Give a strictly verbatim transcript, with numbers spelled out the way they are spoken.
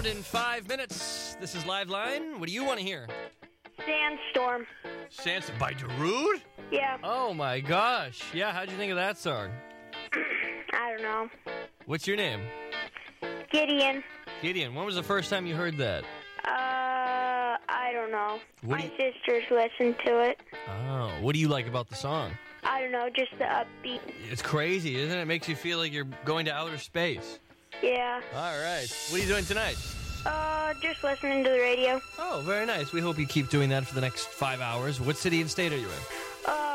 out in five minutes. This is Live Line. What do you want to hear? Sandstorm. Sandstorm by Darude? Yeah. Oh my gosh. Yeah, how'd you think of that song? I don't know. What's your name? Gideon. Gideon. When was the first time you heard that? Uh, I don't know. What do My you- sisters listened to it. Oh, what do you like about the song? I don't know, just the upbeat. It's crazy, isn't it? It makes you feel like you're going to outer space. Yeah. All right. What are you doing tonight? Uh, just listening to the radio. Oh, very nice. We hope you keep doing that for the next five hours. What city and state are you in? Uh,